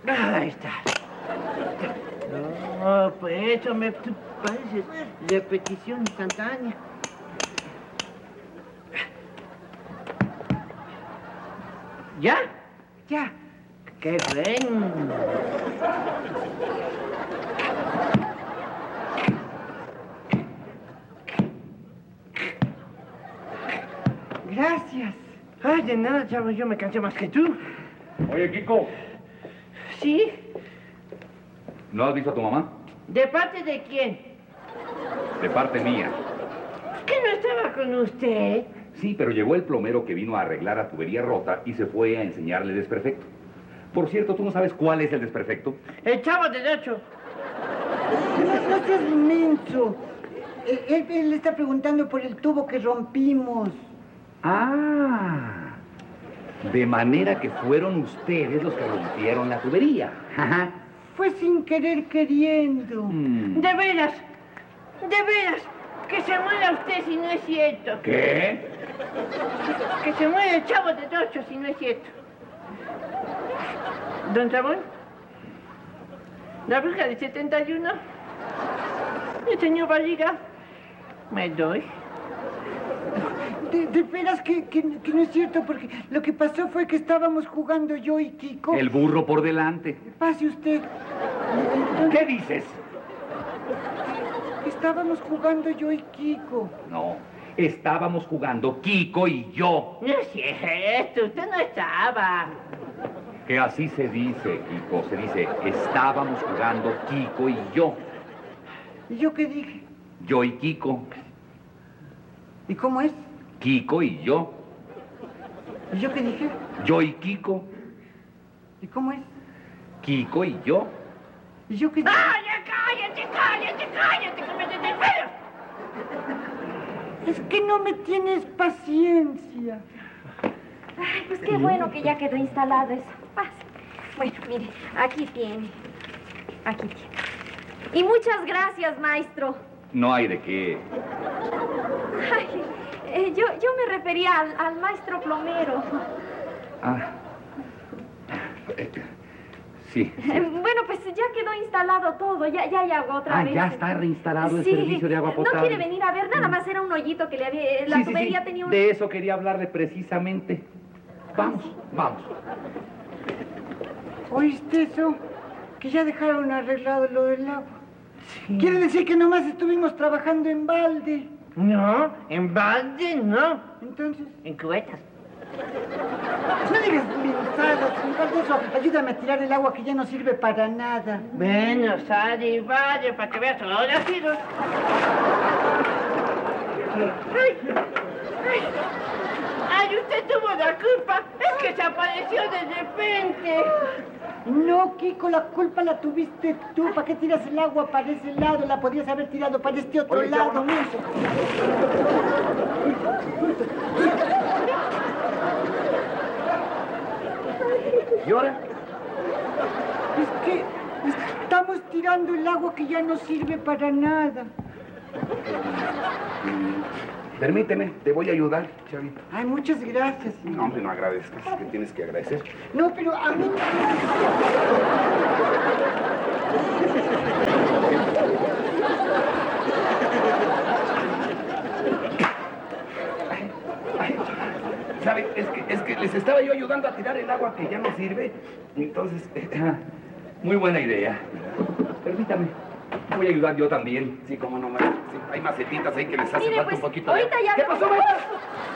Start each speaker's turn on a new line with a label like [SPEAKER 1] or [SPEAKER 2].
[SPEAKER 1] Ahí está. No, pues eso me parece repetición instantánea. ¿Ya? Ya. ¡Qué bueno! Gracias. Ay, de nada, chavo, yo me cansé más que tú.
[SPEAKER 2] Oye, Kiko,
[SPEAKER 1] ¿Sí?
[SPEAKER 2] ¿no has visto a tu mamá?
[SPEAKER 1] ¿De parte de quién?
[SPEAKER 2] De parte mía.
[SPEAKER 1] ¿Que no estaba con usted?
[SPEAKER 2] Sí, pero llegó el plomero que vino a arreglar la tubería rota y se fue a enseñarle el desperfecto. Por cierto, ¿tú no sabes cuál es el desperfecto?
[SPEAKER 1] El chavo del 8.
[SPEAKER 3] No seas inmenso. Él está preguntando por el tubo que rompimos.
[SPEAKER 2] Ah, de manera que fueron ustedes los que rompieron la tubería. Ajá.
[SPEAKER 3] Fue sin querer queriendo.
[SPEAKER 1] De veras, que se muera usted si no es cierto.
[SPEAKER 2] ¿Qué?
[SPEAKER 1] Que se muera el chavo del 8 si no es cierto. ¿Don Ramón? ¿La bruja de 71? ¿El señor Barriga? Me doy.
[SPEAKER 3] De veras que no es cierto, porque lo que pasó fue que estábamos jugando yo y Kiko.
[SPEAKER 2] El burro por delante.
[SPEAKER 3] Pase usted.
[SPEAKER 2] ¿Qué dices?
[SPEAKER 3] Estábamos jugando yo y Kiko.
[SPEAKER 2] No, estábamos jugando Kiko y yo.
[SPEAKER 1] No es cierto, usted no estaba.
[SPEAKER 2] Que así se dice, Kiko. Se dice, estábamos jugando Kiko y yo.
[SPEAKER 3] ¿Y yo qué dije?
[SPEAKER 2] Yo y Kiko.
[SPEAKER 3] ¿Y cómo es?
[SPEAKER 2] Kiko y yo.
[SPEAKER 3] ¿Y yo qué dije?
[SPEAKER 2] Yo y Kiko.
[SPEAKER 3] ¿Y cómo es?
[SPEAKER 2] Kiko y yo.
[SPEAKER 3] ¿Y yo qué dije?
[SPEAKER 1] ¡Ah, ya cállate, que me desespero!
[SPEAKER 3] Es que no me tienes paciencia.
[SPEAKER 4] Ay, pues qué bueno que ya quedó instalado eso. Pase. Bueno, mire, aquí tiene. Aquí tiene. Y muchas gracias, maestro.
[SPEAKER 2] No hay de qué.
[SPEAKER 4] Ay, yo me refería al maestro plomero.
[SPEAKER 2] Ah. Sí.
[SPEAKER 4] Bueno, pues ya quedó instalado todo, ya hay agua otra vez.
[SPEAKER 2] Ya está reinstalado el
[SPEAKER 4] Sí.
[SPEAKER 2] servicio de agua potable.
[SPEAKER 4] ¿No quiere venir a ver? Nada más era un hoyito que le había... La tubería tenía un...
[SPEAKER 2] De eso quería hablarle precisamente. Vamos.
[SPEAKER 3] ¿Oíste eso? Que ya dejaron arreglado lo del agua. Sí. Quiere decir que nomás estuvimos trabajando en balde.
[SPEAKER 1] No, en balde no.
[SPEAKER 3] Entonces,
[SPEAKER 1] En cubetas.
[SPEAKER 3] no digas mensadas, en lugar de eso, ayúdame a tirar el agua que ya no sirve para nada.
[SPEAKER 1] Bueno, sale y vaya para que veas ahora tiro. Ay, usted tuvo la culpa. Es que se apareció de repente.
[SPEAKER 3] No, Kiko, la culpa la tuviste tú. ¿Para qué tiras el agua para ese lado? La podías haber tirado para este otro lado. Menso.
[SPEAKER 2] ¿Y ahora?
[SPEAKER 3] Es que estamos tirando el agua que ya no sirve para nada.
[SPEAKER 2] Permíteme, te voy a ayudar, chavito.
[SPEAKER 3] Ay, muchas gracias, señor.
[SPEAKER 2] No, hombre, no agradezcas, es que tienes que agradecer.
[SPEAKER 3] No, pero a mí...
[SPEAKER 2] ¿Sabe? Es que les estaba yo ayudando a tirar el agua que ya no sirve. Entonces, muy buena idea. Permítame. Voy a ayudar yo también. Sí, cómo no, sí, hay macetitas ahí que les hace
[SPEAKER 4] Mire,
[SPEAKER 2] falta
[SPEAKER 4] pues,
[SPEAKER 2] un poquito
[SPEAKER 4] ahorita
[SPEAKER 2] de...
[SPEAKER 4] ya
[SPEAKER 2] ¿Qué
[SPEAKER 4] vemos-
[SPEAKER 2] pasó, maestra?